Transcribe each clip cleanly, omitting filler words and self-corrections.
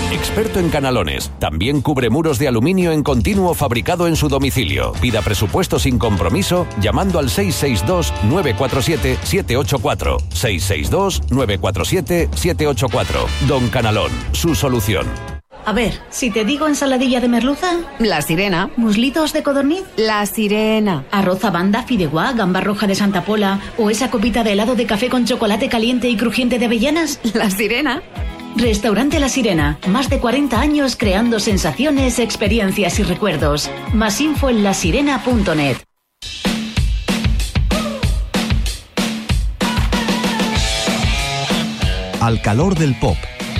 experto en canalones. También cubre muros de aluminio en continuo fabricado en su domicilio. Pida presupuesto sin compromiso llamando al 662-947-784. 662-947-784. Don Canalón, su solución. A ver, si te digo ensaladilla de merluza... La Sirena. ¿Muslitos de codorniz? La Sirena. ¿Arroz a banda, fideuá, gamba roja de Santa Pola o esa copita de helado de café con chocolate caliente y crujiente de avellanas? La Sirena. Restaurante La Sirena. Más de 40 años creando sensaciones, experiencias y recuerdos. Más info en lasirena.net. Al calor del pop.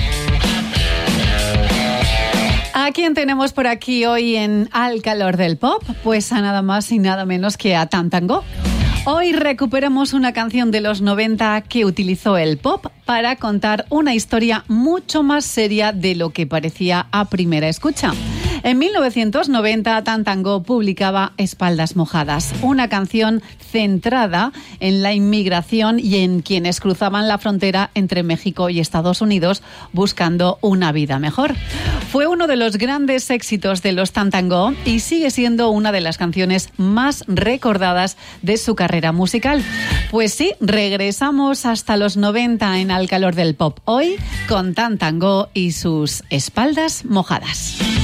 ¿A quién tenemos por aquí hoy en Al calor del pop? Pues a nada más y nada menos que a Tantango. Hoy recuperamos una canción de los 90 que utilizó el pop para contar una historia mucho más seria de lo que parecía a primera escucha. En 1990, Tantango publicaba Espaldas mojadas, una canción centrada en la inmigración y en quienes cruzaban la frontera entre México y Estados Unidos buscando una vida mejor. Fue uno de los grandes éxitos de los Tantango y sigue siendo una de las canciones más recordadas de su carrera musical. Pues sí, regresamos hasta los 90 en Al calor del pop hoy con Tantango y sus Espaldas mojadas.